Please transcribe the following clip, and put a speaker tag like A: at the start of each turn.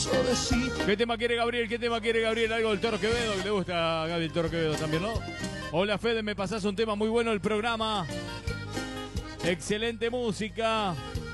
A: ¿Qué tema quiere Gabriel? ¿Qué tema quiere Gabriel? Algo del Toro Quevedo, que le gusta a Gaby el Toro Quevedo también, ¿no? Hola Fede, me pasás un tema muy bueno del programa. Excelente música.